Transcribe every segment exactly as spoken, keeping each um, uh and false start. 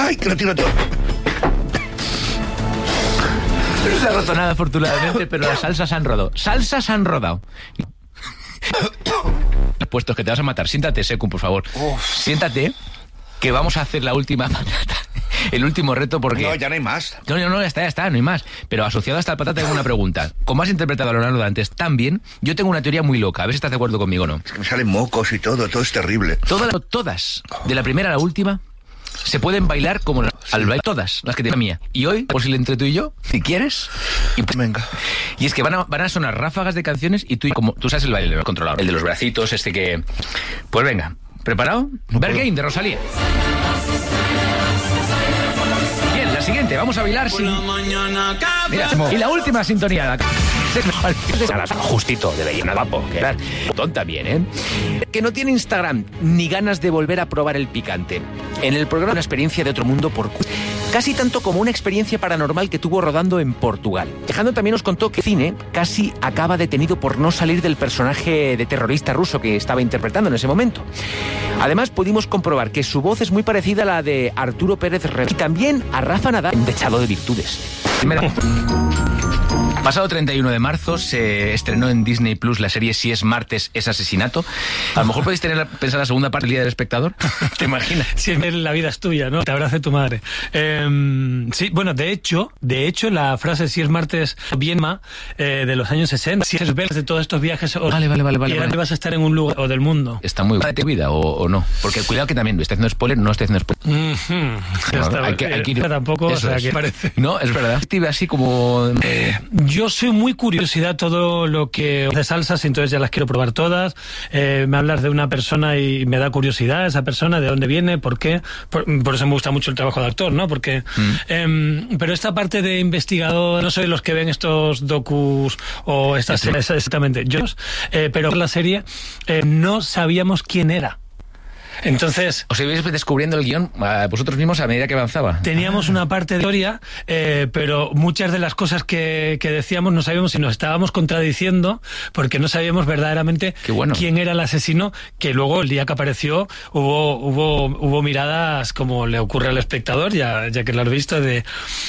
¡Ay, que lo tiro todo! No se ha roto nada, afortunadamente, pero las salsas han rodado. Salsas han rodado. Puestos que te vas a matar. Siéntate, Secund, por favor. Uf. Siéntate, que vamos a hacer la última patata. El último reto porque... No, ya no hay más. No, no, no, ya está, ya está, no hay más. Pero asociado a esta patata tengo una pregunta. Como has interpretado a Leonardo Dantes tan bien, yo tengo una teoría muy loca. A ver si estás de acuerdo conmigo o no. Es que me salen mocos y todo, todo es terrible. Todas, todas, de la primera a la última, se pueden bailar como la, al baile. Todas, las que tiene mía. Y hoy, posible entre tú y yo, si quieres... Y, venga. Y es que van a, van a sonar ráfagas de canciones y tú, como tú sabes el baile, el controlador, el de los bracitos, este que... Pues venga, ¿preparado? No Berghain, de Rosalía. Bien, la siguiente, vamos a bailar sin... Mira, y la última sintonía. Justito, de Bellena Vapo. Tonta bien, ¿eh? Que no tiene Instagram ni ganas de volver a probar el picante. En el programa Una experiencia de otro mundo por... Casi tanto como una experiencia paranormal que tuvo rodando en Portugal. Alejandro también nos contó que cine casi acaba detenido por no salir del personaje de terrorista ruso que estaba interpretando en ese momento. Además, pudimos comprobar que su voz es muy parecida a la de Arturo Pérez Reverte y también a Rafa Nadal, dechado de virtudes. Pasado treinta y uno de marzo se estrenó en Disney Plus la serie Si es martes es asesinato. A lo mejor podéis tener pensar la segunda parte del Día del Espectador. ¿Te imaginas? Si la vida es tuya, ¿no? Te abrace tu madre. Eh, sí, bueno, de hecho, de hecho la frase Si es martes bien ma eh, de los años sesenta. Si es ver de todos estos viajes. O, vale, vale, vale, vale. Y ahora vale. vas a estar en un lugar o del mundo. Está muy buena tu vida o, o no. Porque cuidado que también estoy haciendo spoiler, no estoy haciendo spoiler. Mm-hmm. No, está, hay que, hay que ir. Tampoco, o sea, es. que parece. No, es verdad. Estoy así como. Eh, yo soy muy curiosidad todo lo que de salsas, entonces ya las quiero probar todas. Eh, me hablas de una persona y me da curiosidad esa persona, de dónde viene, por qué. Por, por eso me gusta mucho el trabajo de actor, ¿no? Porque, mm. eh, pero esta parte de investigador, no soy de los que ven estos docus o estas series, exactamente. Yo, eh, pero la serie eh, no sabíamos quién era. Entonces... ¿Os ibais descubriendo el guión a vosotros mismos a medida que avanzaba? Teníamos una parte de historia, eh, pero muchas de las cosas que, que decíamos no sabíamos si nos estábamos contradiciendo, porque no sabíamos verdaderamente bueno. quién era el asesino, que luego el día que apareció hubo hubo hubo miradas como le ocurre al espectador, ya, ya que lo has visto, de...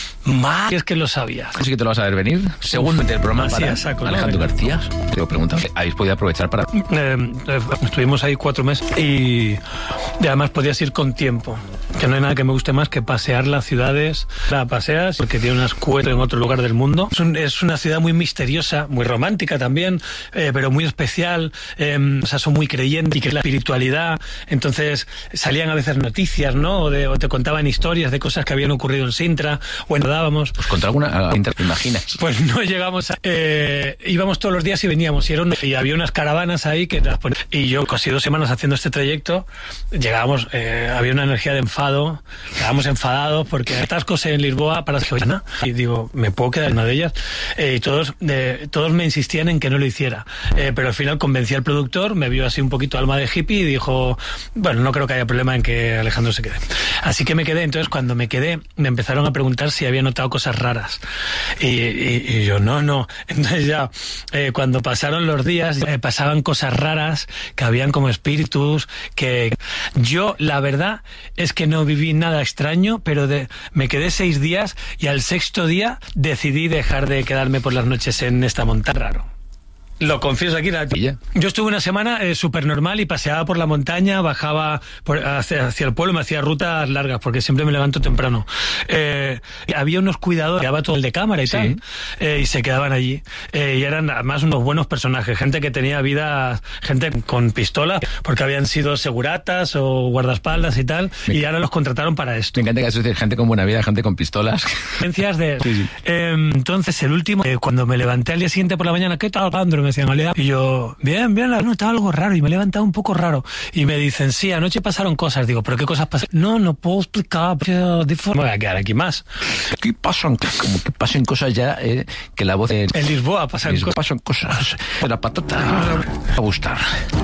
Más es que lo sabías. Sí que te lo vas a ver venir. Segundo del programa para saco, Alejandro ¿no? García. Te he preguntado, ¿habéis podido aprovechar para...? Eh, estuvimos ahí cuatro meses y, y además podías ir con tiempo. Que no hay nada que me guste más que pasear las ciudades. La paseas porque tiene unas cuetas en otro lugar del mundo. Es, un, es una ciudad muy misteriosa, muy romántica también, eh, pero muy especial. Eh, o sea, son muy creyentes y que la espiritualidad. Entonces salían a veces noticias, ¿no? O, de, o te contaban historias de cosas que habían ocurrido en Sintra o en dábamos. ¿Os contra alguna? ¿Te imaginas? Pues no llegamos a... Eh, íbamos todos los días y veníamos. Y, era un, y había unas caravanas ahí que las ponían. Y yo, casi dos semanas haciendo este trayecto, llegábamos... Eh, había una energía de enfado. Llegábamos enfadados porque atascos en Lisboa para Giovanna. Y digo, ¿me puedo quedar en una de ellas? Eh, y todos, eh, todos me insistían en que no lo hiciera. Eh, pero al final convencí al productor, me vio así un poquito alma de hippie y dijo, bueno, no creo que haya problema en que Alejandro se quede. Así que me quedé. Entonces, cuando me quedé, me empezaron a preguntar si había notado cosas raras y, y, y yo no, no. Entonces ya eh, cuando pasaron los días eh, pasaban cosas raras, que habían como espíritus, que yo la verdad es que no viví nada extraño, pero de, me quedé seis días y al sexto día decidí dejar de quedarme por las noches en esta montaña. Raro. Lo confieso aquí. La... Yo estuve una semana eh, súper normal y paseaba por la montaña, bajaba por, hacia, hacia el pueblo, me hacía rutas largas porque siempre me levanto temprano. Eh, había unos cuidadores, quedaba todo el de cámara y sí. tal, eh, y se quedaban allí. Eh, y eran además unos buenos personajes, gente que tenía vida, gente con pistola, porque habían sido seguratas o guardaespaldas y tal, me... y ahora los contrataron para esto. Me encanta que eso es gente con buena vida, gente con pistolas. De... Sí, sí. Eh, entonces, el último, eh, cuando me levanté al día siguiente por la mañana, ¿qué tal, Alejandro? Me y yo, bien, bien, no, estaba algo raro y me he levantado un poco raro. Y me dicen, sí, anoche pasaron cosas. Digo, ¿pero qué cosas pasaron? No, no puedo explicar. Pero me voy a quedar aquí más. ¿Qué pasan? Como que pasen cosas ya, eh, que la voz... Eh, en Lisboa pasan, Lisboa cosas. pasan cosas. La patata va a gustar.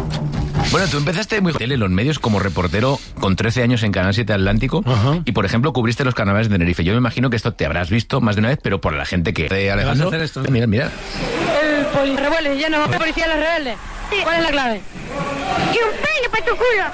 Bueno, tú empezaste muy joven en los medios como reportero con trece años en Canal siete Atlántico uh-huh. y, por ejemplo, cubriste los carnavales de Tenerife. Yo me imagino que esto te habrás visto más de una vez, pero por la gente que... Eh, Alejandro, hacer esto? Mira, mira. El poli rebelde, ya no, policía los rebeldes. ¿Cuál es la clave? ¡Y un peine para tu culo!